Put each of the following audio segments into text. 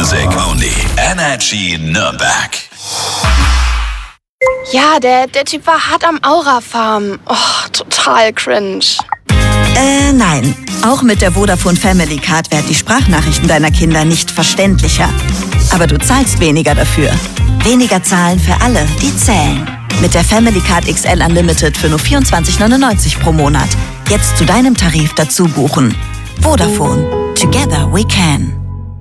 music only. Energy Nürnberg. Ja, der Typ war hart am Aura-Farm. Oh, total cringe. Nein. Auch mit der Vodafone Family Card werden die Sprachnachrichten deiner Kinder nicht verständlicher. Aber du zahlst weniger dafür. Weniger zahlen für alle, die zählen. Mit der Family Card XL Unlimited für nur 24,99 pro Monat. Jetzt zu deinem Tarif dazu buchen. Vodafone. Together we can.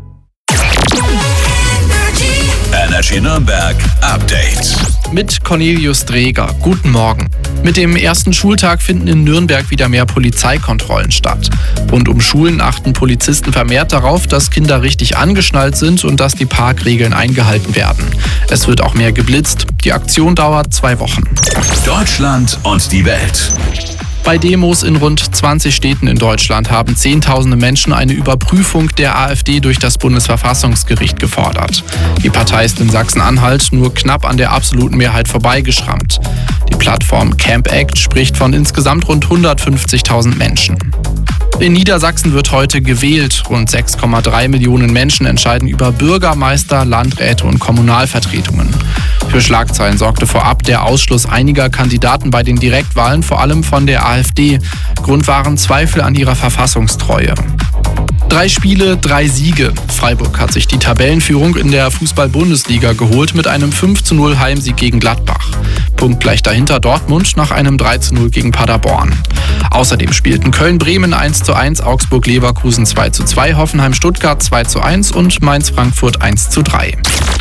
Energy Nürnberg Update. Mit Cornelius Dreger. Guten Morgen. Mit dem ersten Schultag finden in Nürnberg wieder mehr Polizeikontrollen statt. Rund um Schulen achten Polizisten vermehrt darauf, dass Kinder richtig angeschnallt sind und dass die Parkregeln eingehalten werden. Es wird auch mehr geblitzt. Die Aktion dauert 2 Wochen. Deutschland und die Welt. Bei Demos in rund 20 Städten in Deutschland haben Zehntausende Menschen eine Überprüfung der AfD durch das Bundesverfassungsgericht gefordert. Die Partei ist in Sachsen-Anhalt nur knapp an der absoluten Mehrheit vorbeigeschrammt. Die Plattform Camp Act spricht von insgesamt rund 150.000 Menschen. In Niedersachsen wird heute gewählt. Rund 6,3 Millionen Menschen entscheiden über Bürgermeister, Landräte und Kommunalvertretungen. Für Schlagzeilen sorgte vorab der Ausschluss einiger Kandidaten bei den Direktwahlen, vor allem von der AfD. Grund waren Zweifel an ihrer Verfassungstreue. 3 Spiele, 3 Siege. Freiburg hat sich die Tabellenführung in der Fußball-Bundesliga geholt mit einem 5:0 Heimsieg gegen Gladbach. Punktgleich dahinter Dortmund nach einem 3:0 gegen Paderborn. Außerdem spielten Köln-Bremen 1:1, Augsburg-Leverkusen 2:2, Hoffenheim-Stuttgart 2:1 und Mainz-Frankfurt 1:3.